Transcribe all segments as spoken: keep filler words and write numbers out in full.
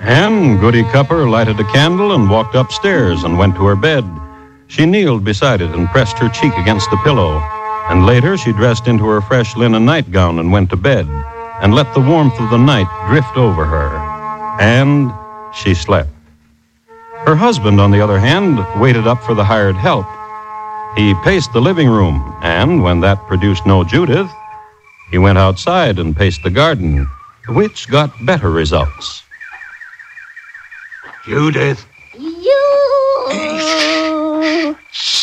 And Goody Cupper lighted a candle and walked upstairs and went to her bed. She kneeled beside it and pressed her cheek against the pillow. And later she dressed into her fresh linen nightgown and went to bed and let the warmth of the night drift over her. And she slept. Her husband, on the other hand, waited up for the hired help. He paced the living room, and when that produced no Judith, he went outside and paced the garden, which got better results. Judith. You.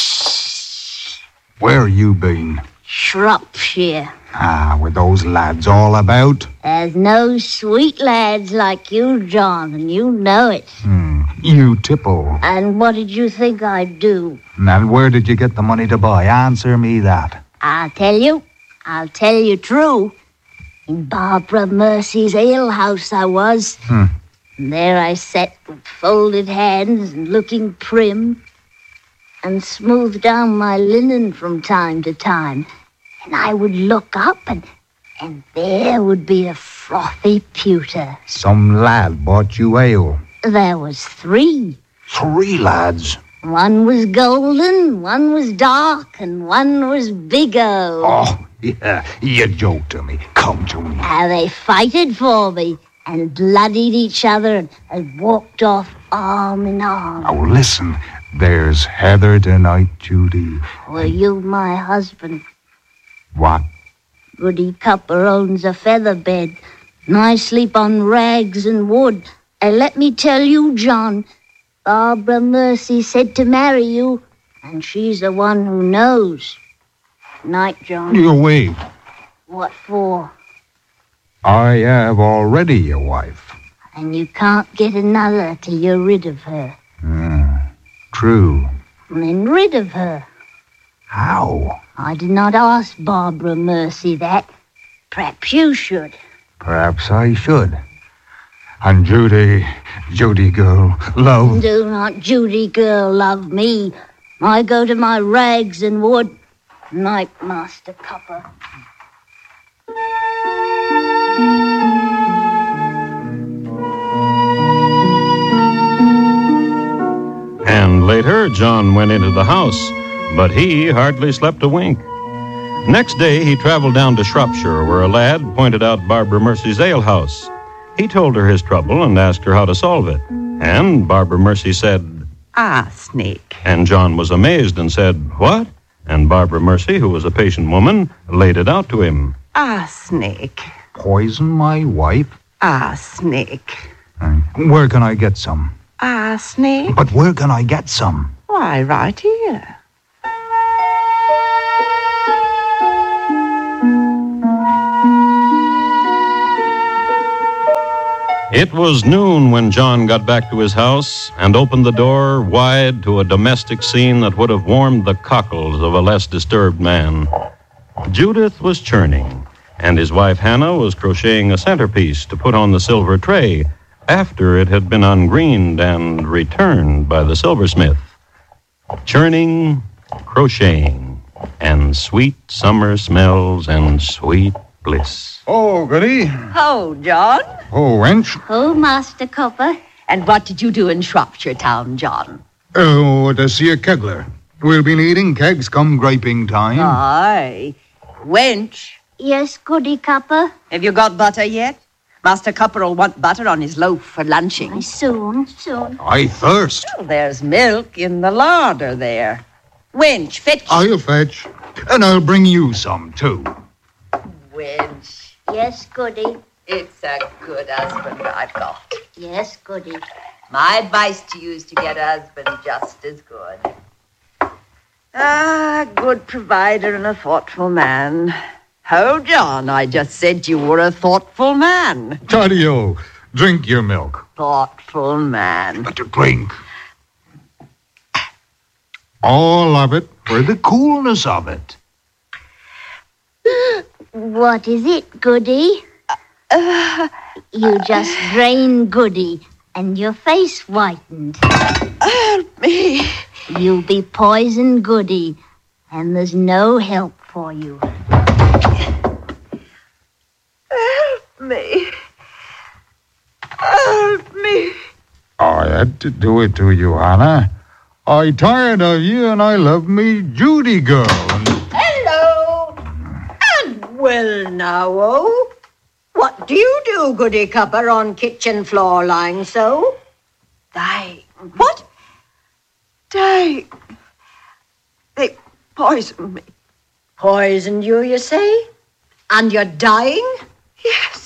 Where you been? Shropshire. Ah, with those lads all about? There's no sweet lads like you, John, and you know it. Hmm. You tipple. And what did you think I'd do? And where did you get the money to buy? Answer me that. I'll tell you. I'll tell you true. In Barbara Mercy's alehouse I was. Hmm. And there I sat with folded hands and looking prim, and smoothed down my linen from time to time. And I would look up, and, and there would be a frothy pewter. Some lad bought you ale. There was three. Three lads? One was golden, one was dark, and one was bigger. Oh, yeah, you joke to me. Come to me. How they fighted for me, and bloodied each other, and, and walked off arm in arm. Oh, listen. There's Heather tonight, Judy. Were you my husband? What? Goody Cupper owns a feather bed, and I sleep on rags and wood. And let me tell you, John, Barbara Mercy said to marry you, and she's the one who knows. Night, John. You wait. What for? I have already a wife. And you can't get another till you're rid of her. Hmm. True. And then rid of her. How? I did not ask Barbara Mercy that. Perhaps you should. Perhaps I should. And Judy, Judy girl, love... Do not Judy girl love me. I go to my rags and wood. Night, Master Cupper. And later, John went into the house, but he hardly slept a wink. Next day, he traveled down to Shropshire, where a lad pointed out Barbara Mercy's alehouse. He told her his trouble and asked her how to solve it. And Barbara Mercy said, arsenic. And John was amazed and said, what? And Barbara Mercy, who was a patient woman, laid it out to him. Arsenic. Poison my wife? Arsenic. Uh, where can I get some? Arsenic? But where can I get some? Why, right here. It was noon when John got back to his house and opened the door wide to a domestic scene that would have warmed the cockles of a less disturbed man. Judith was churning, and his wife Hannah was crocheting a centerpiece to put on the silver tray after it had been ungreened and returned by the silversmith. Churning, crocheting, and sweet summer smells and sweet bliss. Oh, Goody. Oh, John. Oh, wench. Oh, Master Cupper. And what did you do in Shropshire Town, John? Oh, to see a kegler. We'll be needing kegs come griping time. Aye. Wench, Yes, Goody Cupper. have you got butter yet? Master Cupper will want butter on his loaf for lunching. Aye, soon, soon. I thirst. Well, there's milk in the larder there. Wench, fetch... I'll fetch. And I'll bring you some, too. Wench, Yes, Goody. it's a good husband I've got. Yes, Goody. My advice to you is to get a husband just as good. Ah, good provider and a thoughtful man. Oh, John, I just said you were a thoughtful man. Taddeo, drink your milk. Thoughtful man. But to drink. All of it for the coolness of it. What is it, Goody? Uh, You just drained Goody, and your face whitened. help me. You'll be poison Goody, and there's no help for you. Help me. Help me. me. I had to do it to you, Hannah. I tired of you and I love me Judy girl. Hello. And well now, oh. What do you do, Goody Cupper, on kitchen floor lying so? Die. What? Die. They poisoned me. Poisoned you, you say? And you're dying? Yes.